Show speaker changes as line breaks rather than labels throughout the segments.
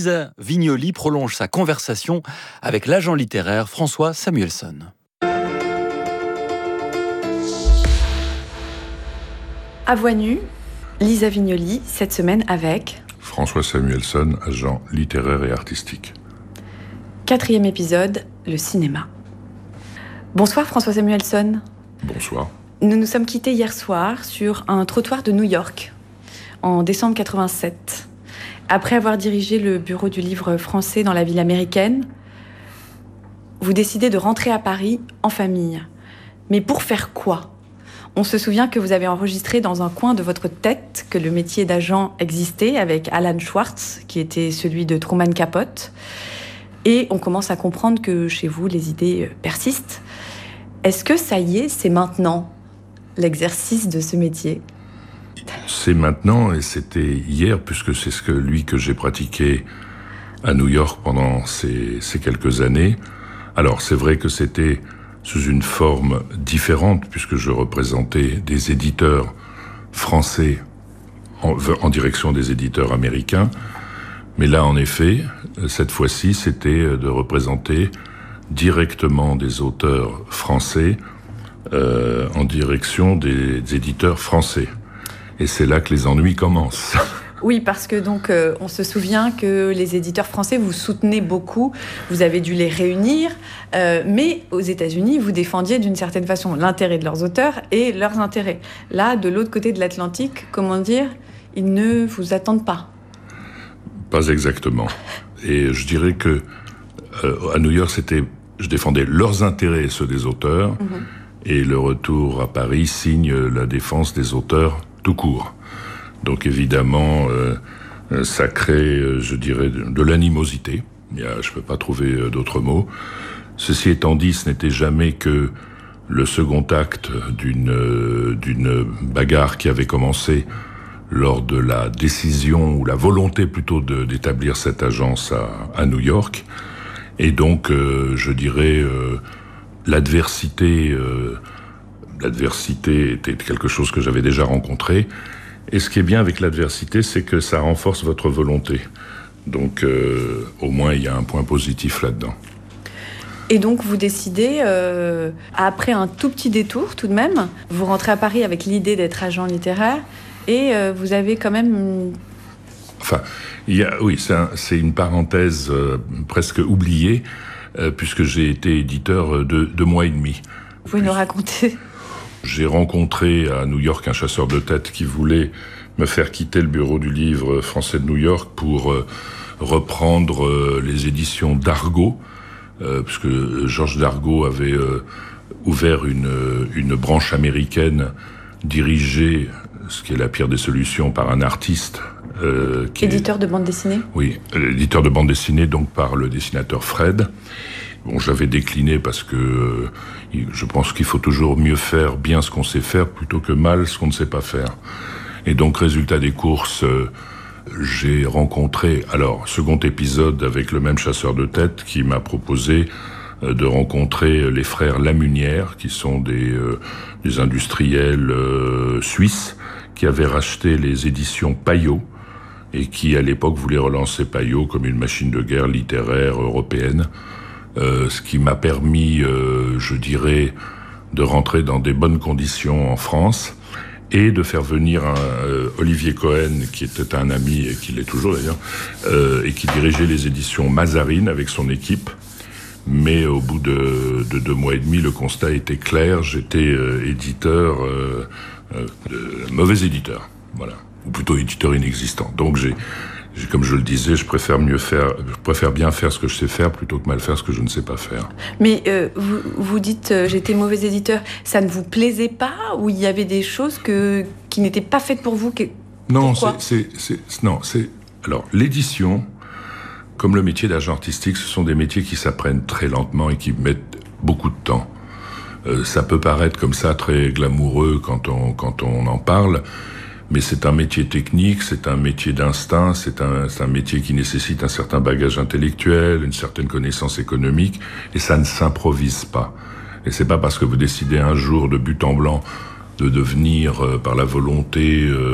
Lisa Vignoli prolonge sa conversation avec l'agent littéraire François Samuelson.
À Voix nue, Lisa Vignoli, cette semaine avec...
François Samuelson, agent littéraire et artistique.
4e épisode, le cinéma. Bonsoir François Samuelson.
Bonsoir.
Nous nous sommes quittés hier soir sur un trottoir de New York, en décembre 87. Après avoir dirigé le bureau du livre français dans la ville américaine, vous décidez de rentrer à Paris en famille. Mais pour faire quoi ? On se souvient que vous avez enregistré dans un coin de votre tête que le métier d'agent existait avec Alan Schwartz, qui était celui de Truman Capote. Et on commence à comprendre que chez vous, les idées persistent. Est-ce que ça y est, c'est maintenant l'exercice de ce métier ?
C'est maintenant et c'était hier, puisque c'est celui que j'ai pratiqué à New York pendant ces quelques années. Alors, c'est vrai que c'était sous une forme différente, puisque je représentais des éditeurs français en direction des éditeurs américains. Mais là, en effet, cette fois-ci, c'était de représenter directement des auteurs français en direction des éditeurs français. Et c'est là que les ennuis commencent.
Oui, parce que donc on se souvient que les éditeurs français vous soutenaient beaucoup, vous avez dû les réunir, mais aux États-Unis, vous défendiez d'une certaine façon l'intérêt de leurs auteurs et leurs intérêts. Là, de l'autre côté de l'Atlantique, comment dire, ils ne vous attendent pas.
Pas exactement. Et je dirais que à New York, je défendais leurs intérêts et ceux des auteurs, et le retour à Paris signe la défense des auteurs tout court. Donc évidemment, ça crée, je dirais, de l'animosité. Je ne peux pas trouver d'autres mots. Ceci étant dit, ce n'était jamais que le second acte d'une bagarre qui avait commencé lors de la décision, ou la volonté plutôt d'établir cette agence à New York. Et donc, je dirais, l'adversité était quelque chose que j'avais déjà rencontré. Et ce qui est bien avec l'adversité, c'est que ça renforce votre volonté. Donc, au moins, il y a un point positif là-dedans.
Et donc, vous décidez, après un tout petit détour tout de même, vous rentrez à Paris avec l'idée d'être agent littéraire, et vous avez quand même...
Enfin, c'est une parenthèse presque oubliée, puisque j'ai été éditeur 2 mois et demi.
Vous pouvez nous raconter ?
J'ai rencontré à New York un chasseur de tête qui voulait me faire quitter le bureau du livre français de New York pour reprendre les éditions d'Argo, puisque Georges Dargaud avait ouvert une branche américaine dirigée, ce qui est la pire des solutions, par un artiste.
Éditeur de bande dessinée ?
Oui, éditeur de bande dessinée, donc par le dessinateur Fred. Bon, j'avais décliné parce que je pense qu'il faut toujours mieux faire bien ce qu'on sait faire plutôt que mal ce qu'on ne sait pas faire. Et donc, résultat des courses, j'ai rencontré, second épisode avec le même chasseur de tête qui m'a proposé de rencontrer les frères Lamunière, qui sont des industriels suisses, qui avaient racheté les éditions Payot, et qui, à l'époque, voulaient relancer Payot comme une machine de guerre littéraire européenne. Ce qui m'a permis, je dirais, de rentrer dans des bonnes conditions en France et de faire venir Olivier Cohen, qui était un ami, et qui l'est toujours d'ailleurs, et qui dirigeait les éditions Mazarine avec son équipe. Mais au bout de 2 mois et demi, le constat était clair, j'étais mauvais éditeur, voilà, ou plutôt éditeur inexistant. Donc comme je le disais, je préfère bien faire ce que je sais faire plutôt que mal faire ce que je ne sais pas faire.
Mais vous dites j'étais mauvais éditeur, ça ne vous plaisait pas, ou il y avait des choses qui n'étaient pas faites pour vous
Non,
pourquoi ?
Alors, l'édition, comme le métier d'agent artistique, ce sont des métiers qui s'apprennent très lentement et qui mettent beaucoup de temps. Ça peut paraître comme ça très glamoureux quand on en parle, mais c'est un métier technique, c'est un métier d'instinct, c'est un métier qui nécessite un certain bagage intellectuel, une certaine connaissance économique, et ça ne s'improvise pas. Et c'est pas parce que vous décidez un jour de but en blanc de devenir, par la volonté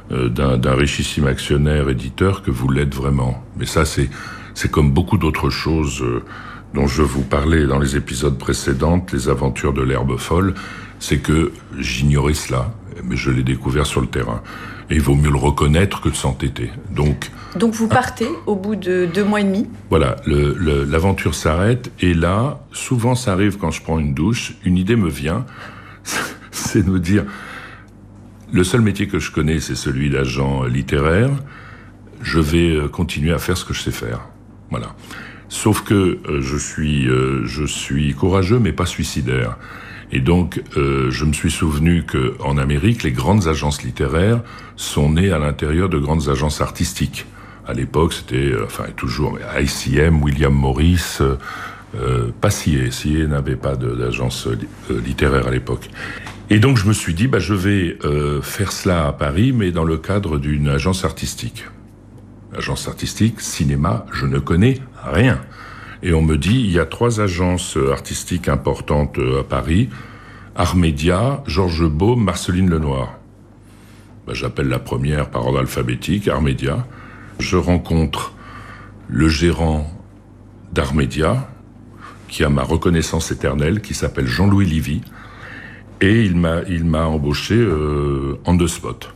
d'un richissime actionnaire éditeur que vous l'êtes vraiment. Mais ça, c'est comme beaucoup d'autres choses dont je vous parlais dans les épisodes précédents, les aventures de l'herbe folle, c'est que j'ignorais cela, mais je l'ai découvert sur le terrain. Et il vaut mieux le reconnaître que de s'entêter. Donc
vous partez au bout de 2 mois et demi.
Voilà, l'aventure s'arrête, et là, souvent ça arrive quand je prends une douche, une idée me vient, c'est de me dire, le seul métier que je connais, c'est celui d'agent littéraire, je vais continuer à faire ce que je sais faire. Voilà. Sauf que je suis courageux, mais pas suicidaire. Et donc, je me suis souvenu qu'en Amérique, les grandes agences littéraires sont nées à l'intérieur de grandes agences artistiques. À l'époque, c'était, toujours, ICM, William Morris, pas CIE. CIE n'avait pas d'agence littéraire à l'époque. Et donc, je me suis dit, je vais faire cela à Paris, mais dans le cadre d'une agence artistique. Agence artistique, cinéma, je ne connais rien. Et on me dit, il y a 3 agences artistiques importantes à Paris, Art Média, Georges Baume, Marceline Lenoir. J'appelle la première par ordre alphabétique, Art Média. Je rencontre le gérant d'Art Média, qui a ma reconnaissance éternelle, qui s'appelle Jean-Louis Livy, et il m'a embauché on the spot.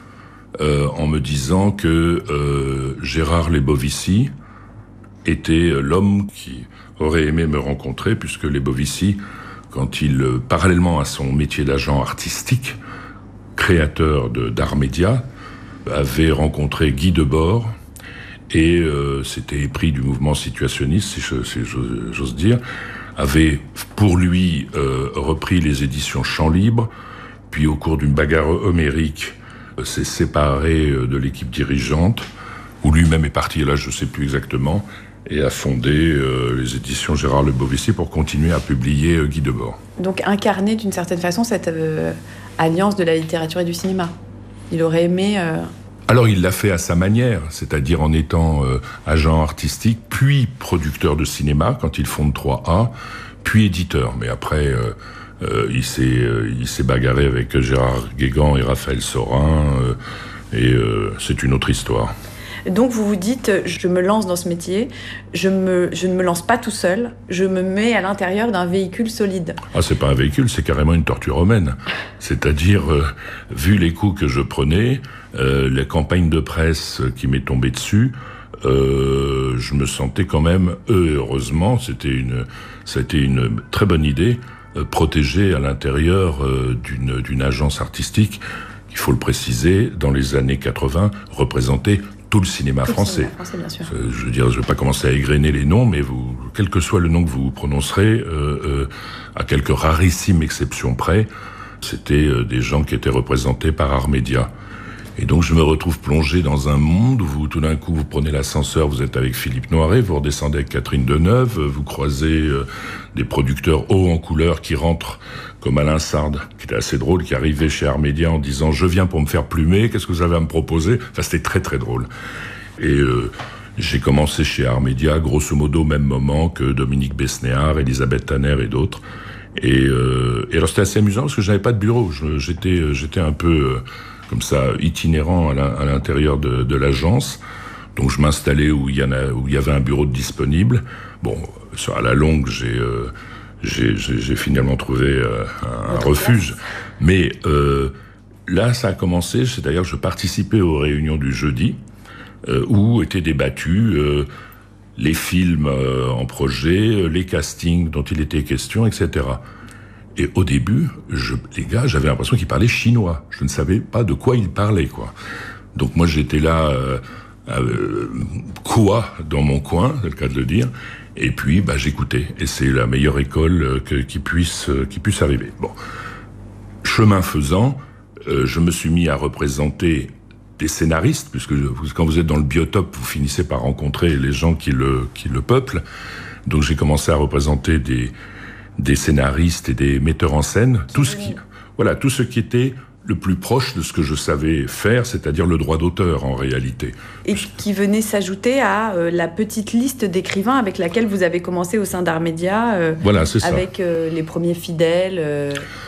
En me disant que Gérard Lebovici était l'homme qui aurait aimé me rencontrer, puisque Lebovici, quand parallèlement à son métier d'agent artistique, créateur d'Art Média, avait rencontré Guy Debord, et s'était épris du mouvement situationniste, si j'ose dire, avait pour lui repris les éditions Champs Libres, puis au cours d'une bagarre homérique, s'est séparé de l'équipe dirigeante, où lui-même est parti, et là je ne sais plus exactement, et a fondé les éditions Gérard Lebovici pour continuer à publier Guy Debord.
Donc incarner d'une certaine façon cette alliance de la littérature et du cinéma. Il aurait aimé...
Alors il l'a fait à sa manière, c'est-à-dire en étant agent artistique, puis producteur de cinéma, quand il fonde 3A, puis éditeur. Mais après... il s'est bagarré avec Gérard Guégan et Raphaël Sorin, et c'est une autre histoire.
Donc vous vous dites, je me lance dans ce métier, je ne me lance pas tout seul, je me mets à l'intérieur d'un véhicule solide.
Ah, c'est pas un véhicule, c'est carrément une tortue romaine. C'est-à-dire, vu les coups que je prenais, la campagne de presse qui m'est tombée dessus, je me sentais quand même, heureusement, c'était une très bonne idée, protégé à l'intérieur d'une agence artistique, il faut le préciser, dans les années 80, représentait tout le cinéma français.
Le cinéma français, bien sûr.
Je veux dire, je ne vais pas commencer à égrener les noms, mais quel que soit le nom que vous prononcerez, à quelques rarissimes exceptions près, c'était des gens qui étaient représentés par Art Média. Et donc je me retrouve plongé dans un monde où tout d'un coup vous prenez l'ascenseur, vous êtes avec Philippe Noiret, vous redescendez avec Catherine Deneuve, vous croisez des producteurs hauts en couleur qui rentrent comme Alain Sard, qui était assez drôle, qui arrivait chez Art Média en disant « Je viens pour me faire plumer, qu'est-ce que vous avez à me proposer ?» Enfin, c'était très très drôle. Et j'ai commencé chez Art Média, grosso modo au même moment que Dominique Besnéard, Elisabeth Tanner et d'autres. Et alors c'était assez amusant parce que je n'avais pas de bureau, j'étais un peu... comme ça, itinérant à l'intérieur de l'agence. Donc je m'installais où il y avait un bureau disponible. Bon, à la longue, j'ai finalement trouvé un refuge. Mais là, ça a commencé, c'est-à-dire que je participais aux réunions du jeudi, où étaient débattus les films en projet, les castings dont il était question, etc. Et au début, les gars, j'avais l'impression qu'ils parlaient chinois. Je ne savais pas de quoi ils parlaient, quoi. Donc moi, j'étais là, quoi, dans mon coin, c'est le cas de le dire. Et puis, j'écoutais. Et c'est la meilleure école qui puisse arriver. Bon. Chemin faisant, je me suis mis à représenter des scénaristes, puisque quand vous êtes dans le biotope, vous finissez par rencontrer les gens qui le peuplent. Donc j'ai commencé à représenter des scénaristes et des metteurs en scène, tout ce qui était le plus proche de ce que je savais faire, c'est-à-dire le droit d'auteur en réalité.
Et qui venait s'ajouter à la petite liste d'écrivains avec laquelle vous avez commencé au sein d'Art Média,
voilà, c'est
avec les premiers fidèles.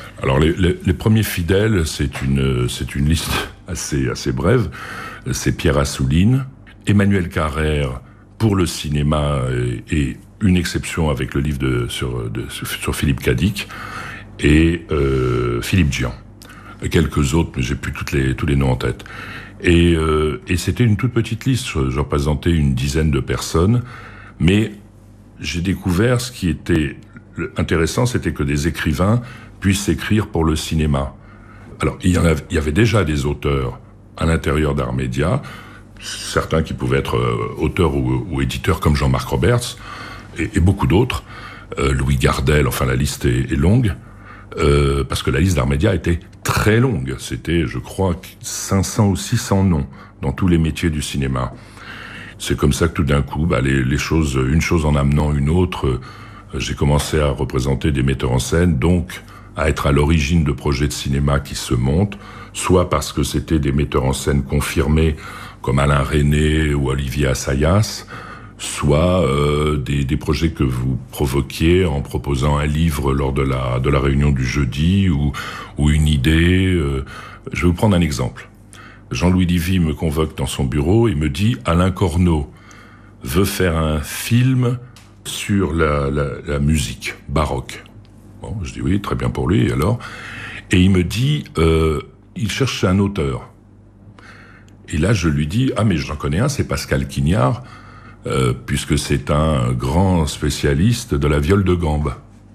Alors les premiers fidèles, c'est une liste assez brève. C'est Pierre Assouline, Emmanuel Carrère pour le cinéma et une exception avec le livre sur Philippe Cadic et Philippe Gian. Quelques autres, mais j'ai plus tous les noms en tête. Et c'était une toute petite liste. Je représentais une dizaine de personnes, mais j'ai découvert ce qui était intéressant, c'était que des écrivains puissent écrire pour le cinéma. Alors, il y avait déjà des auteurs à l'intérieur d'Art Média, certains qui pouvaient être auteurs ou éditeurs comme Jean-Marc Roberts, et beaucoup d'autres, Louis Gardel, enfin la liste est longue, parce que la liste d'Art Média était très longue. C'était, je crois, 500 ou 600 noms dans tous les métiers du cinéma. C'est comme ça que tout d'un coup, les choses, une chose en amenant une autre, j'ai commencé à représenter des metteurs en scène, donc à être à l'origine de projets de cinéma qui se montent, soit parce que c'était des metteurs en scène confirmés, comme Alain Resnais ou Olivier Assayas, soit des projets que vous provoquiez en proposant un livre lors de la réunion du jeudi ou une idée. Je vais vous prendre un exemple. Jean-Louis Livy me convoque dans son bureau et me dit « Alain Corneau veut faire un film sur la musique baroque. » Bon, je dis oui, très bien pour lui, et alors ? Et il me dit il cherche un auteur. Et là, je lui dis « Ah, mais j'en connais un, c'est Pascal Quignard, puisque c'est un grand spécialiste de la viole de gambe. »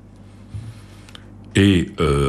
Et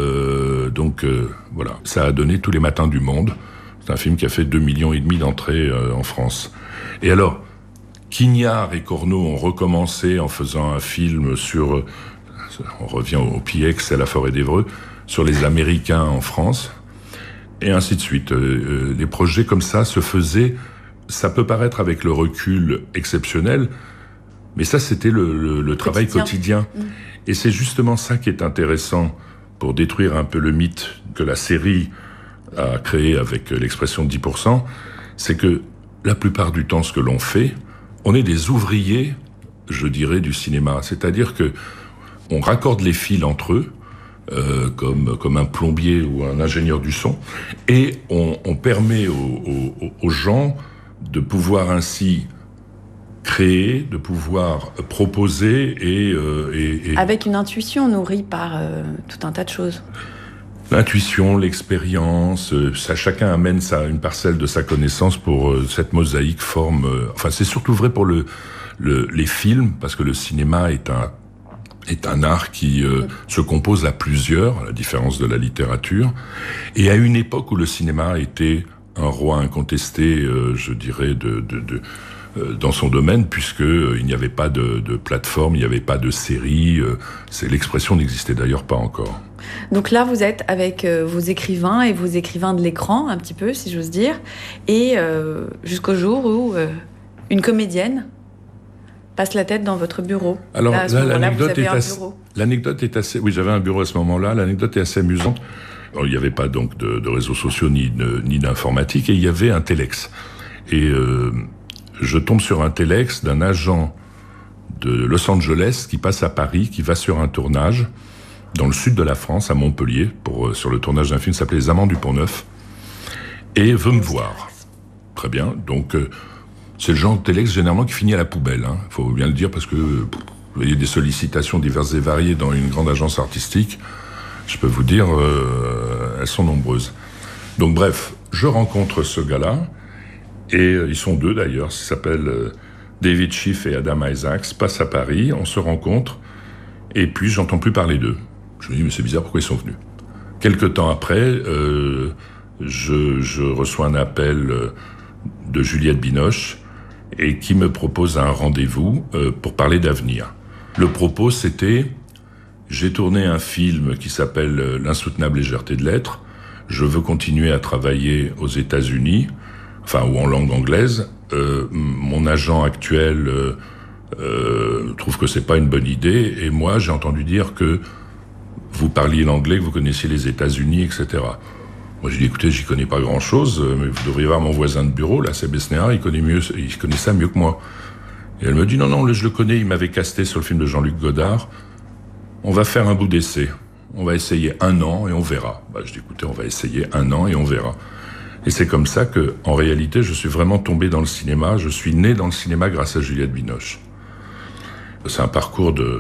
donc, voilà, ça a donné Tous les matins du monde. C'est un film qui a fait 2,5 millions d'entrées en France. Et alors, Quignard et Corneau ont recommencé en faisant un film sur... On revient au PX, à la forêt d'Évreux, sur les Américains en France, et ainsi de suite. Des projets comme ça se faisaient, ça peut paraître avec le recul exceptionnel, mais ça c'était le travail quotidien. Et c'est justement ça qui est intéressant pour détruire un peu le mythe que la série a créé avec l'expression de 10%, c'est que la plupart du temps ce que l'on fait, on est des ouvriers, je dirais, du cinéma. C'est-à-dire que on raccorde les fils entre eux, comme un plombier ou un ingénieur du son, et on permet aux gens de pouvoir ainsi créer, de pouvoir proposer et...
Avec une intuition nourrie par tout un tas de choses.
L'intuition, l'expérience, chacun amène une parcelle de sa connaissance pour cette mosaïque forme... enfin, c'est surtout vrai pour les films, parce que le cinéma est un art qui se compose à plusieurs, à la différence de la littérature. Et à une époque où le cinéma était un roi incontesté, je dirais, dans son domaine, puisque il n'y avait pas de plateforme, il n'y avait pas de série. L'expression n'existait d'ailleurs pas encore.
Donc là, vous êtes avec vos écrivains et vos écrivains de l'écran, un petit peu, si j'ose dire, et jusqu'au jour où une comédienne passe la tête dans votre bureau.
Alors là,
l'anecdote
est assez... Oui, j'avais un bureau à ce moment-là. L'anecdote est assez amusante. Alors, il n'y avait pas donc de réseaux sociaux ni d'informatique, et il y avait un téléx. Et je tombe sur un téléx d'un agent de Los Angeles qui passe à Paris, qui va sur un tournage dans le sud de la France, à Montpellier, sur le tournage d'un film qui s'appelait Les Amants du Pont-Neuf, et veut me voir. Très bien, donc... c'est le genre de téléx généralement qui finit à la poubelle, hein. Faut bien le dire, parce que vous voyez des sollicitations diverses et variées dans une grande agence artistique. Je peux vous dire, elles sont nombreuses. Donc bref, je rencontre ce gars-là, et ils sont deux d'ailleurs, ils s'appellent David Schiff et Adam Isaacs, passent à Paris, on se rencontre, et puis j'entends plus parler d'eux. Je me dis, mais c'est bizarre, pourquoi ils sont venus ? Quelque temps après, je reçois un appel de Juliette Binoche, et qui me propose un rendez-vous pour parler d'avenir. Le propos, c'était, j'ai tourné un film qui s'appelle L'insoutenable légèreté de l'être, je veux continuer à travailler aux États-Unis, ou en langue anglaise. Mon agent actuel trouve que c'est pas une bonne idée, et moi, j'ai entendu dire que vous parliez l'anglais, que vous connaissiez les États-Unis, etc. Moi, j'ai dit, écoutez, j'y connais pas grand-chose, mais vous devriez voir mon voisin de bureau, là, c'est Besnéard, il connaît ça mieux que moi. Et elle me dit, non, je le connais, il m'avait casté sur le film de Jean-Luc Godard. On va faire un bout d'essai. On va essayer 1 an et on verra. Je dis, écoutez, on va essayer 1 an et on verra. Et c'est comme ça que, en réalité, je suis vraiment tombé dans le cinéma. Je suis né dans le cinéma grâce à Juliette Binoche. C'est un parcours de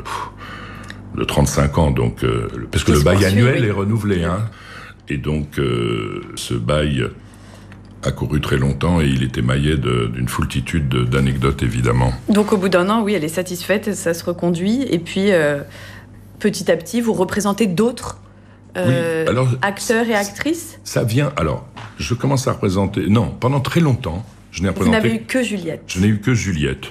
35 ans, donc parce que le bail annuel est renouvelé, hein. Et donc ce bail a couru très longtemps et il est émaillé d'une foultitude d'anecdotes, évidemment.
Donc au bout d'1 an, oui, elle est satisfaite, ça se reconduit, et puis petit à petit, vous représentez d'autres acteurs et actrices.
Ça vient. Alors, je commence à représenter. Non, pendant très longtemps, je n'ai représenté.
Vous n'avez eu que Juliette.
Je n'ai eu que Juliette.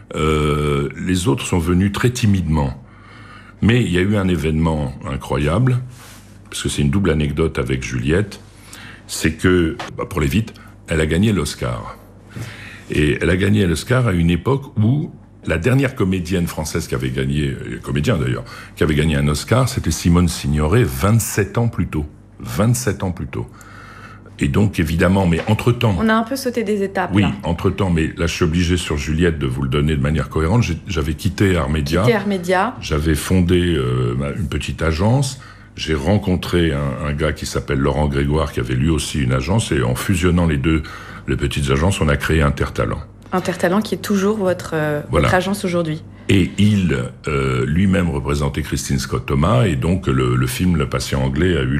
Les autres sont venus très timidement. Mais il y a eu un événement incroyable, parce que c'est une double anecdote avec Juliette, c'est que, pour aller vite, elle a gagné l'Oscar. Et elle a gagné l'Oscar à une époque où la dernière comédienne française qui avait gagné, comédien d'ailleurs, qui avait gagné un Oscar, c'était Simone Signoret, 27 ans plus tôt. 27 ans plus tôt. Et donc, évidemment, mais entre-temps...
On a un peu sauté des étapes,
oui,
là.
entre-temps, mais là, je suis obligé sur Juliette de vous le donner de manière cohérente. J'avais quitté Armédia. J'avais fondé une petite agence. J'ai rencontré un gars qui s'appelle Laurent Grégoire, qui avait lui aussi une agence. Et en fusionnant les petites agences, on a créé Intertalent. Intertalent qui est toujours votre agence aujourd'hui. Et il lui-même représentait Christine Scott Thomas, et donc le film Le Patient anglais a eu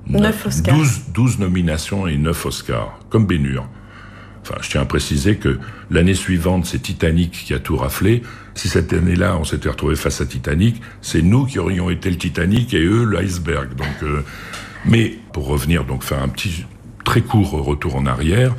12 nominations et 9 Oscars, comme Ben-Hur. Enfin, je tiens à préciser que l'année suivante, c'est Titanic qui a tout raflé. Si cette année-là, on s'était retrouvé face à Titanic, c'est nous qui aurions été le Titanic et eux l'iceberg. Donc, mais pour revenir, donc faire un petit très court retour en arrière.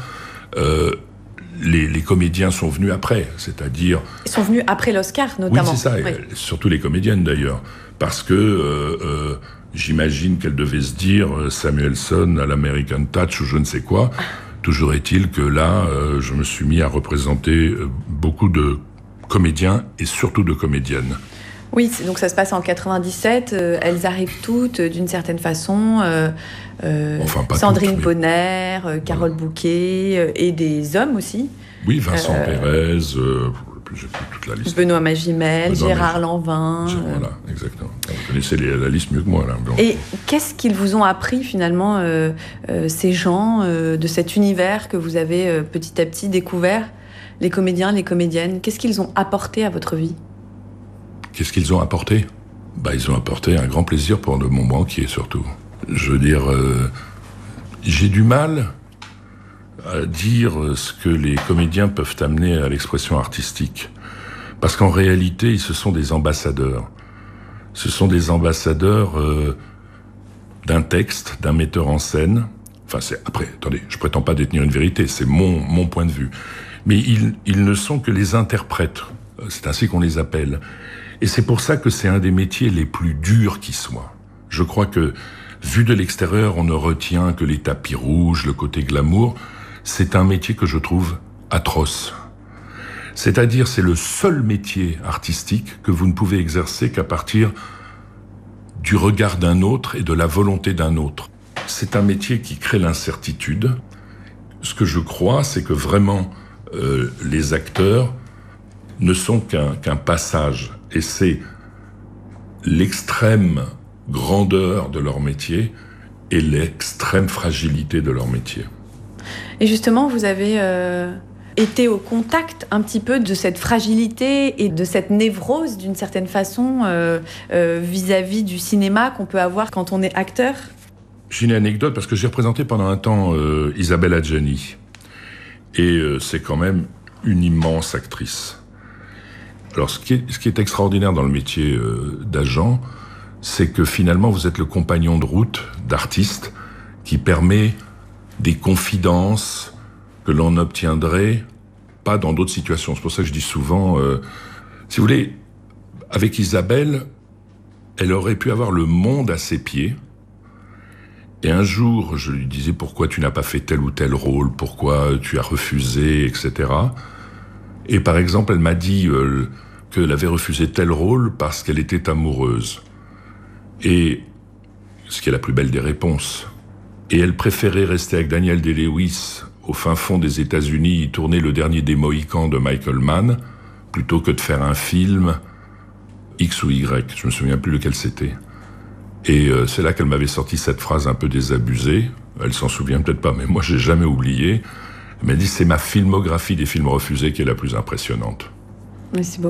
Les comédiens sont venus après, c'est-à-dire... Ils sont venus après l'Oscar, notamment. Oui, c'est ça, oui. Surtout les comédiennes, d'ailleurs. Parce que j'imagine qu'elles devaient se dire Samuelson à l'American Touch ou je ne sais quoi. Toujours est-il que là, je me suis mis à représenter beaucoup de comédiens et surtout de comédiennes. Oui, donc ça se passe en 97, elles arrivent toutes d'une certaine façon, Sandrine Bonner, Carole Bouquet, et des hommes aussi. Oui, Vincent Pérez, j'ai plus toute la liste. Benoît Magimel, Gérard Lanvin. Voilà, exactement. Vous connaissez la liste mieux que moi, là. Donc. Et qu'est-ce qu'ils vous ont appris, finalement, ces gens, de cet univers que vous avez petit à petit découvert, les comédiens, les comédiennes? Qu'est-ce qu'ils ont apporté à votre vie? Qu'est-ce qu'ils ont apporté? Ils ont apporté un grand plaisir pour le monde entier, surtout. Je veux dire, j'ai du mal à dire ce que les comédiens peuvent amener à l'expression artistique. Parce qu'en réalité, ce sont des ambassadeurs. Ce sont des ambassadeurs d'un texte, d'un metteur en scène. Enfin, après, attendez, je prétends pas détenir une vérité, c'est mon point de vue. Mais ils ne sont que les interprètes. C'est ainsi qu'on les appelle. Et c'est pour ça que c'est un des métiers les plus durs qui soit. Je crois que, vu de l'extérieur, on ne retient que les tapis rouges, le côté glamour. C'est un métier que je trouve atroce. C'est-à-dire, c'est le seul métier artistique que vous ne pouvez exercer qu'à partir du regard d'un autre et de la volonté d'un autre. C'est un métier qui crée l'incertitude. Ce que je crois, c'est que vraiment, les acteurs ne sont qu'un passage. Et c'est l'extrême grandeur de leur métier et l'extrême fragilité de leur métier. Et justement, vous avez été au contact un petit peu de cette fragilité et de cette névrose, d'une certaine façon, vis-à-vis du cinéma qu'on peut avoir quand on est acteur? J'ai une anecdote, parce que j'ai représenté pendant un temps Isabelle Adjani. Et c'est quand même une immense actrice. Alors, ce qui est extraordinaire dans le métier d'agent, c'est que finalement, vous êtes le compagnon de route d'artiste qui permet des confidences que l'on n'obtiendrait pas dans d'autres situations. C'est pour ça que je dis souvent, si vous voulez, avec Isabelle, elle aurait pu avoir le monde à ses pieds. Et un jour, je lui disais, pourquoi tu n'as pas fait tel ou tel rôle, pourquoi tu as refusé, etc. Et par exemple, elle m'a dit qu'elle avait refusé tel rôle parce qu'elle était amoureuse. Et ce qui est la plus belle des réponses. Et elle préférait rester avec Daniel Day-Lewis au fin fond des États-Unis, tourner Le Dernier des Mohicans de Michael Mann, plutôt que de faire un film X ou Y. Je me souviens plus lequel c'était. Et c'est là qu'elle m'avait sorti cette phrase un peu désabusée. Elle s'en souvient peut-être pas, mais moi j'ai jamais oublié. Elle m'a dit, c'est ma filmographie des films refusés qui est la plus impressionnante.
Mais c'est beau.